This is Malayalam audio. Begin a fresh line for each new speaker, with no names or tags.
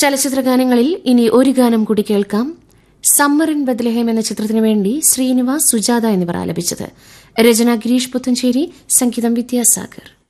ചലച്ചിത്ര ഗാനങ്ങളിൽ ഇനി ഒരു ഗാനം കൂടി കേൾക്കാം. സമ്മർ ഇൻ ബത്ലഹേം എന്ന ചിത്രത്തിനു വേണ്ടി ശ്രീനിവാസ്, സുജാത എന്നിവർ ആലപിച്ചത്. രചന ഗിരീഷ് പുത്തഞ്ചേരി, സംഗീതം വിദ്യാസാഗർ.